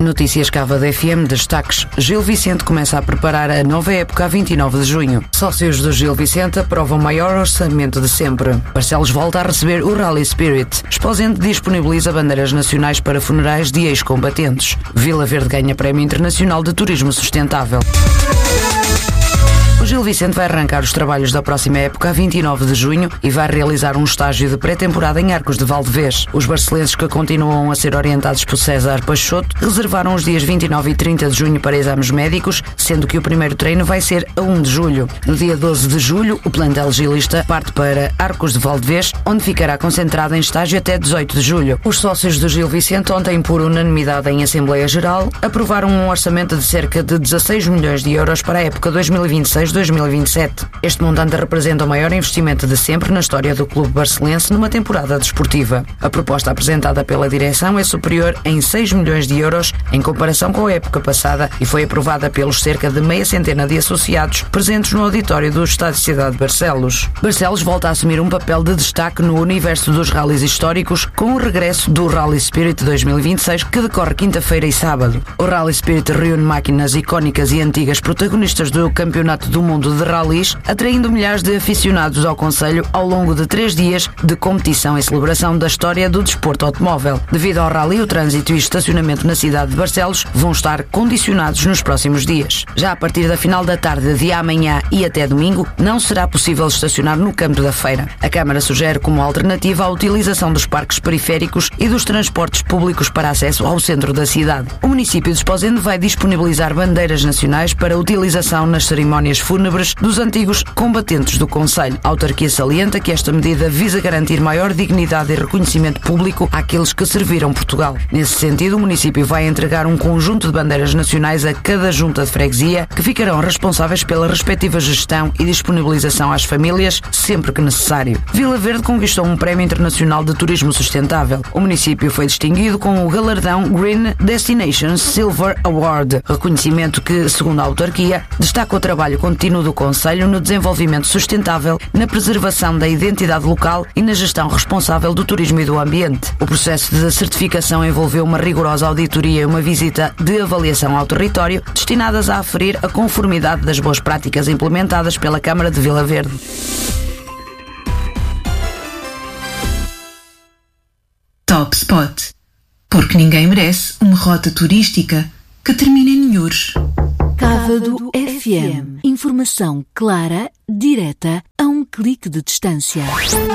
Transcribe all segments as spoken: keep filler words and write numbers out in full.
Notícias Cava da F M, destaques. Gil Vicente começa a preparar a nova época a vinte e nove de junho. Sócios do Gil Vicente aprovam o maior orçamento de sempre. Barcelos volta a receber o Rally Spirit. Esposende disponibiliza bandeiras nacionais para funerais de ex-combatentes. Vila Verde ganha Prémio Internacional de Turismo Sustentável. O Gil Vicente vai arrancar os trabalhos da próxima época a vinte e nove de junho e vai realizar um estágio de pré-temporada em Arcos de Valdevez. Os barcelenses, que continuam a ser orientados por César Peixoto, reservaram os dias vinte e nove e trinta de junho para exames médicos, sendo que o primeiro treino vai ser a um de julho. No dia doze de julho, o plantel gilista parte para Arcos de Valdevez, onde ficará concentrado em estágio até dezoito de julho. Os sócios do Gil Vicente, ontem por unanimidade em Assembleia Geral, aprovaram um orçamento de cerca de dezasseis milhões de euros para a época dois mil e vinte e seis dois mil e vinte e sete. Este montante representa o maior investimento de sempre na história do clube barcelense numa temporada desportiva. A proposta apresentada pela direção é superior em seis milhões de euros em comparação com a época passada e foi aprovada pelos cerca de meia centena de associados presentes no auditório do Estádio Cidade de Barcelos. Barcelos volta a assumir um papel de destaque no universo dos rallies históricos com o regresso do Rally Spirit dois mil e vinte e seis, que decorre quinta-feira e sábado. O Rally Spirit reúne máquinas icónicas e antigas protagonistas do Campeonato do Mundo de Rallys, atraindo milhares de aficionados ao concelho ao longo de três dias de competição e celebração da história do desporto automóvel. Devido ao rally, o trânsito e estacionamento na cidade de Barcelos vão estar condicionados nos próximos dias. Já a partir da final da tarde de amanhã e até domingo, não será possível estacionar no campo da feira. A Câmara sugere como alternativa a utilização dos parques periféricos e dos transportes públicos para acesso ao centro da cidade. O município de Esposende vai disponibilizar bandeiras nacionais para utilização nas cerimónias fúnebres dos antigos combatentes do concelho. A autarquia salienta que esta medida visa garantir maior dignidade e reconhecimento público àqueles que serviram Portugal. Nesse sentido, o município vai entregar um conjunto de bandeiras nacionais a cada junta de freguesia, que ficarão responsáveis pela respectiva gestão e disponibilização às famílias sempre que necessário. Vila Verde conquistou um Prémio Internacional de Turismo Sustentável. O município foi distinguido com o galardão Green Destinations Silver Award, reconhecimento que, segundo a autarquia, destaca o trabalho contínuo do Conselho no desenvolvimento sustentável, na preservação da identidade local e na gestão responsável do turismo e do ambiente. O processo de certificação envolveu uma rigorosa auditoria e uma visita de avaliação ao território, destinadas a aferir a conformidade das boas práticas implementadas pela Câmara de Vila Verde. Top Spot. Porque ninguém merece uma rota turística que termine em Nhures. Cávado F M. Informação clara, direta, a um clique de distância.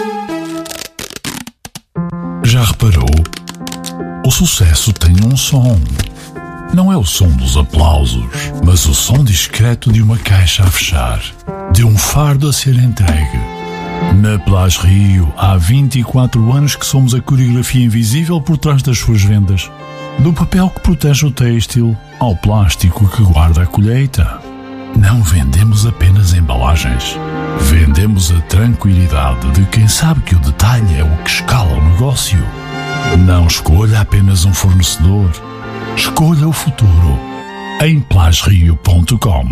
Já reparou? O sucesso tem um som. Não é o som dos aplausos, mas o som discreto de uma caixa a fechar, de um fardo a ser entregue. Na Plage Rio, há vinte e quatro anos que somos a coreografia invisível por trás das suas vendas. Do papel que protege o têxtil ao plástico que guarda a colheita. Não vendemos apenas embalagens. Vendemos a tranquilidade de quem sabe que o detalhe é o que escala o negócio. Não escolha apenas um fornecedor. Escolha o futuro. Em plage rio ponto com.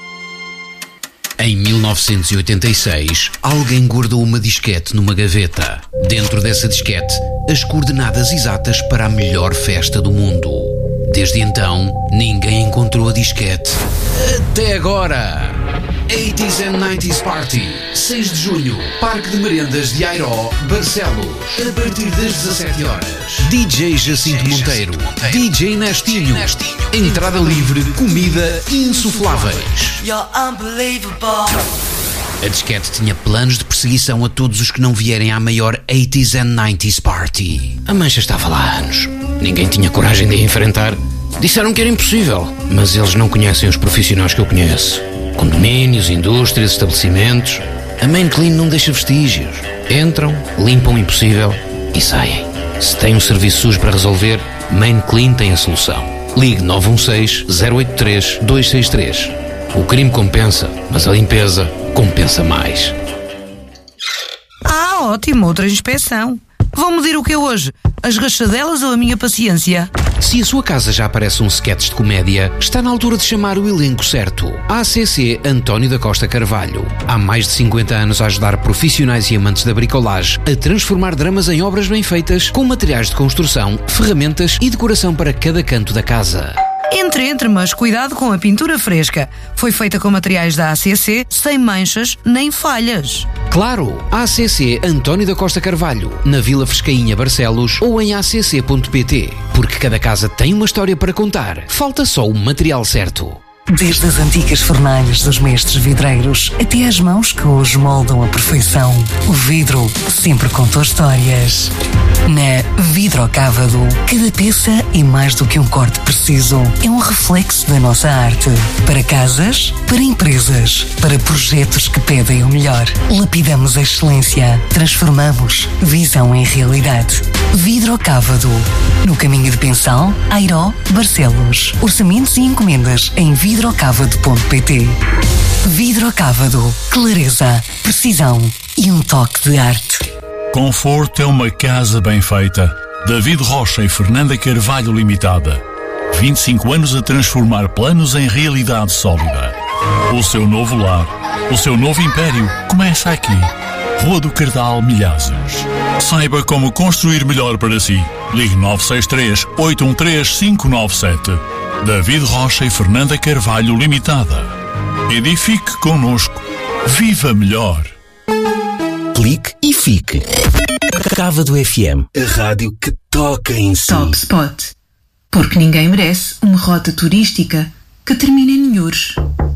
Em mil novecentos e oitenta e seis, alguém guardou uma disquete numa gaveta. Dentro dessa disquete, as coordenadas exatas para a melhor festa do mundo. Desde então, ninguém encontrou a disquete. Até agora! eighties and nineties Party, seis de junho, Parque de Merendas de Airó, Barcelos. A partir das dezassete horas. D J Jacinto Monteiro, D J Nestinho, entrada livre, comida insufláveis. A disquete tinha planos de perseguição a todos os que não vierem à maior eighties and nineties Party. A mancha estava lá há anos. Ninguém tinha coragem de a enfrentar. Disseram que era impossível, mas eles não conhecem os profissionais que eu conheço. Condomínios, indústrias, estabelecimentos. A Main Clean não deixa vestígios. Entram, limpam o impossível e saem. Se tem um serviço sujo para resolver, Main Clean tem a solução. Ligue nove um seis, zero oito três, dois seis três. O crime compensa, mas a limpeza compensa mais. Ah, ótimo, outra inspeção. Vão medir o que hoje? as rachadelas ou a minha paciência? Se a sua casa já parece um sketch de comédia, está na altura de chamar o elenco certo. A ACC António da Costa Carvalho. Há mais de cinquenta anos a ajudar profissionais e amantes da bricolagem a transformar dramas em obras bem feitas, com materiais de construção, ferramentas e decoração para cada canto da casa. Entre, entre, mas cuidado com a pintura fresca. Foi feita com materiais da A C C, sem manchas nem falhas. Claro, A C C António da Costa Carvalho, na Vila Frescainha, Barcelos, ou em a c c ponto p t. Porque cada casa tem uma história para contar. Falta só o material certo. Desde as antigas fornalhas dos mestres vidreiros até às mãos que hoje moldam a perfeição, o vidro sempre contou histórias. Na Vidrocávado, cada peça é mais do que um corte preciso. É um reflexo da nossa arte. Para casas, para empresas, para projetos que pedem o melhor. Lapidamos a excelência. Transformamos visão em realidade. Vidrocávado. No caminho de Pensal, Airó, Barcelos. Orçamentos e encomendas em vidrocávado ponto p t. Vidrocávado. Clareza, precisão e um toque de arte. Conforto é uma casa bem feita. David Rocha e Fernanda Carvalho Limitada. vinte e cinco anos a transformar planos em realidade sólida. O seu novo lar, o seu novo império começa aqui. Rua do Cardal, Milhazes. Saiba como construir melhor para si. Ligue nove seis três, oito um três, cinco nove sete. David Rocha e Fernanda Carvalho Limitada. Edifique connosco. Viva melhor. Clique e fique. Cávado F M, a rádio que toca em si. Top Spot. Porque ninguém merece uma rota turística que termine em Nhures.